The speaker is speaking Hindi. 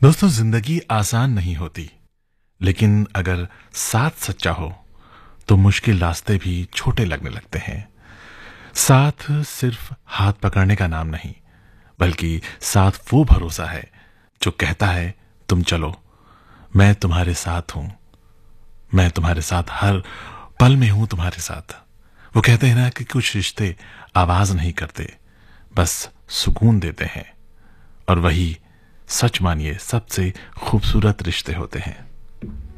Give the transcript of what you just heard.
दोस्तों, जिंदगी आसान नहीं होती, लेकिन अगर साथ सच्चा हो तो मुश्किल रास्ते भी छोटे लगने लगते हैं। साथ सिर्फ हाथ पकड़ने का नाम नहीं, बल्कि साथ वो भरोसा है जो कहता है तुम चलो, मैं तुम्हारे साथ हूं, मैं तुम्हारे साथ हर पल में हूं तुम्हारे साथ। वो कहते हैं ना कि कुछ रिश्ते आवाज नहीं करते, बस सुकून देते हैं, और वही सच मानिए सबसे खूबसूरत रिश्ते होते हैं।